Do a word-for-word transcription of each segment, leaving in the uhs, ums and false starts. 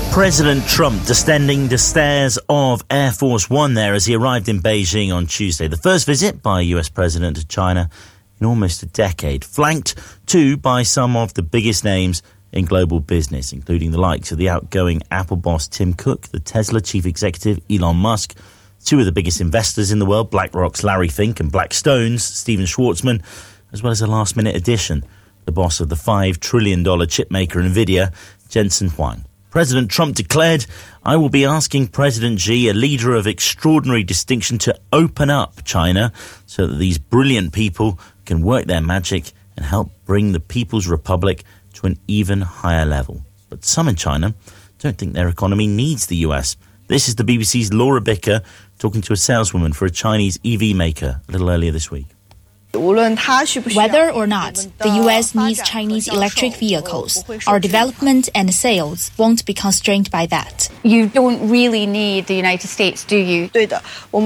President Trump descending the stairs of Air Force One there as he arrived in Beijing on Tuesday. The first visit by a U S president to China in almost a decade, flanked too by some of the biggest names in global business, including the likes of the outgoing Apple boss Tim Cook, the Tesla chief executive Elon Musk, two of the biggest investors in the world, BlackRock's Larry Fink and Blackstone's Steven Schwartzman, as well as a last-minute addition, the boss of the five trillion dollars chip maker NVIDIA, Jensen Huang. President Trump declared, "I will be asking President Xi, a leader of extraordinary distinction, to open up China so that these brilliant people can work their magic and help bring the People's Republic to an even higher level." But some in China don't think their economy needs the U S. This is the B B C's Laura Bicker talking to a saleswoman for a Chinese E V maker a little earlier this week. Whether or not the U S needs Chinese electric vehicles, our development and sales won't be constrained by that. You don't really need the United States, do you? We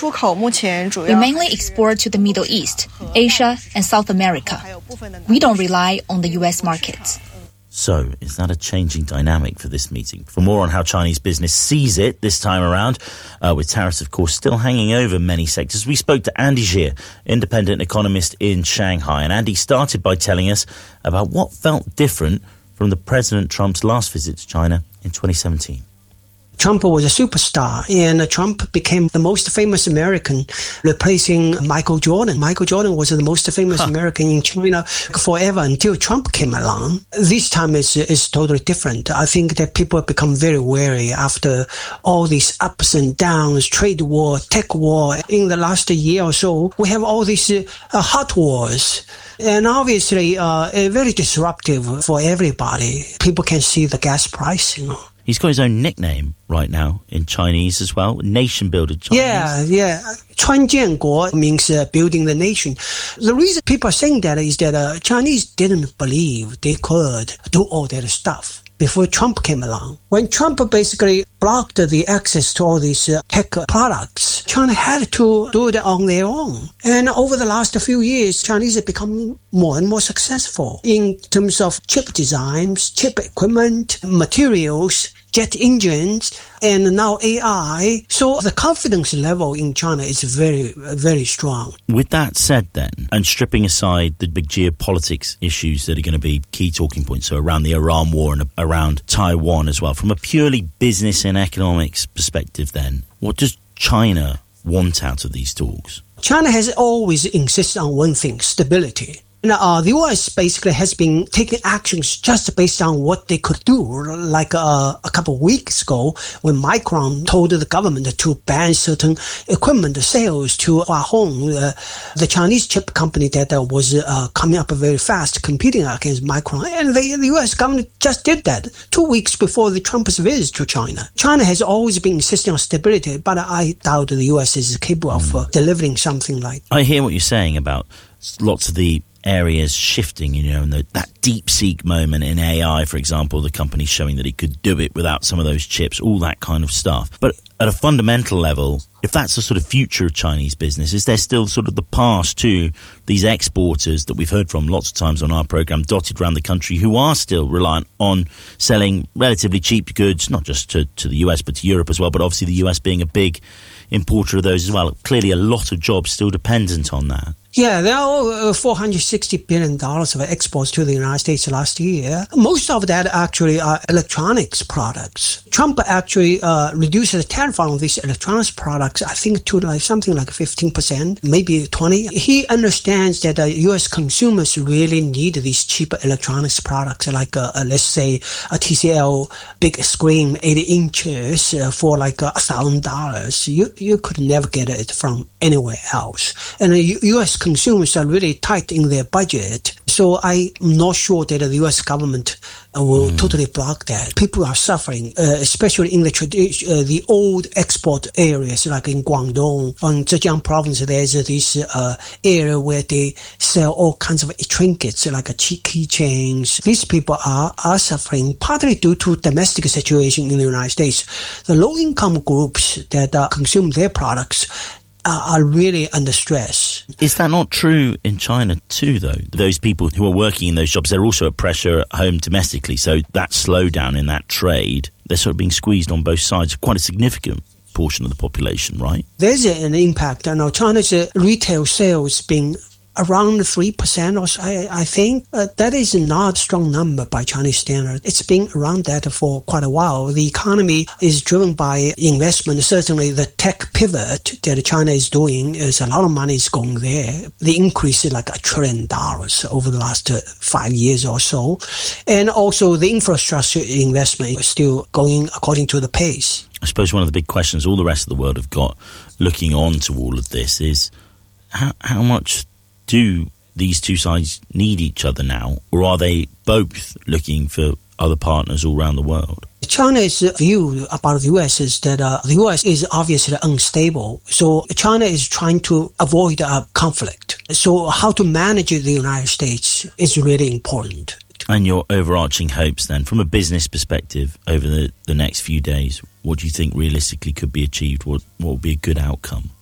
mainly export to the Middle East, Asia, and South America. We don't rely on the U S market. So, is that a changing dynamic for this meeting? For more on how Chinese business sees it this time around, uh, with tariffs, of course, still hanging over many sectors, we spoke to Andy Xie, independent economist in Shanghai. And Andy started by telling us about what felt different from the President Trump's last visit to China in twenty seventeen. Trump was a superstar, and Trump became the most famous American, replacing Michael Jordan. Michael Jordan was the most famous huh. American in China forever until Trump came along. This time is is totally different. I think that people have become very wary after all these ups and downs, trade war, tech war. In the last year or so, we have all these uh, hot wars. And obviously, uh, very disruptive for everybody. People can see the gas price, you know. He's got his own nickname right now in Chinese as well, Nation Builder Chinese. Yeah, yeah. 川建国 means uh, building the nation. The reason people are saying that is that uh, Chinese didn't believe they could do all that stuff before Trump came along. When Trump basically blocked the access to all these uh, tech products, China had to do it on their own. And over the last few years, Chinese have become more and more successful in terms of chip designs, chip equipment, materials, jet engines, and now A I. So the confidence level in China is very, very strong. With that said then, and stripping aside the big geopolitics issues that are going to be key talking points, so around the Iran war and around Taiwan as well, from a purely business and economics perspective then, what does China want out of these talks? China has always insisted on one thing, stability. Uh, the U S basically has been taking actions just based on what they could do. Like uh, a couple of weeks ago, when Micron told the government to ban certain equipment sales to Hua Hong, uh, the Chinese chip company that uh, was uh, coming up very fast, competing against Micron. And the, the U S government just did that two weeks before the Trump's visit to China. China has always been insisting on stability, but I doubt the U S is capable mm. of uh, delivering something like that. I hear what you're saying about lots of the areas shifting, you know, and the, that DeepSeek moment in A I, for example, the company showing that it could do it without some of those chips, all that kind of stuff. But at a fundamental level, if that's the sort of future of Chinese business, is there still sort of the past to these exporters that we've heard from lots of times on our program, dotted around the country, who are still reliant on selling relatively cheap goods, not just to, to the U S, but to Europe as well, but obviously the U S being a big importer of those as well. Clearly a lot of jobs still dependent on that. Yeah, there are four hundred sixty billion dollars of exports to the United States last year. Most of that actually are electronics products. Trump actually uh, reduced the tariff on these electronics products, I think, to like something like fifteen percent, maybe twenty. He understands that uh, U S consumers really need these cheap electronics products, like, uh, uh, let's say, a T C L big screen, eighty inches, uh, for like one thousand dollars. You, you could never get it from anywhere else. And uh, U S consumers are really tight in their budget. So I'm not sure that the U S government uh, will mm. totally block that. People are suffering, uh, especially in the tradi- uh, the old export areas, like in Guangdong, on Zhejiang province. There's this uh, area where they sell all kinds of trinkets, like keychains. These people are, are suffering partly due to domestic situation in the United States. The low-income groups that uh, consume their products are, are really under stress. Is that not true in China too, though? Those people who are working in those jobs, they're also at pressure at home domestically. So that slowdown in that trade, they're sort of being squeezed on both sides, quite a significant portion of the population, right? There's an impact. I know China's retail sales being around three percent or so, I, I think. Uh, that is not a strong number by Chinese standards. It's been around that for quite a while. The economy is driven by investment. Certainly the tech pivot that China is doing, is a lot of money is going there. The increase is like a trillion dollars over the last uh, five years or so. And also the infrastructure investment is still going according to the pace. I suppose one of the big questions all the rest of the world have got looking on to all of this is how, how much do these two sides need each other now, or are they both looking for other partners all around the world? China's view about the U S is that uh, the U S is obviously unstable, so China is trying to avoid a conflict. So how to manage the United States is really important. And your overarching hopes then, from a business perspective, over the, the next few days, what do you think realistically could be achieved? What, what would be a good outcome?